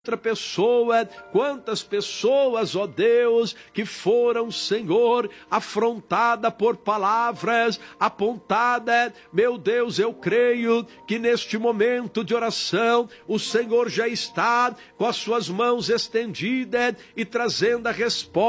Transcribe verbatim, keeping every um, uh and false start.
outra pessoa, quantas pessoas, ó Deus, que foram, Senhor, afrontada por palavras, apontada, meu Deus, eu creio que neste momento de oração, o Senhor já está com as suas mãos estendidas e trazendo a resposta